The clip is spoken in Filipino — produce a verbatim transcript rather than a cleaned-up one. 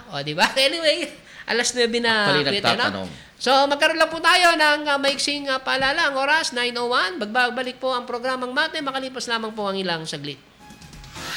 O, di ba? Anyway, alas nuwebe na. Actually, Kuya Ted, no? nagtatanong. So, magkaroon lang po tayo ng uh, maiksing uh, paalala. Ang oras, nine oh one. Bagbalik po ang programang Mate. Makalipas lamang po ang ilang saglit.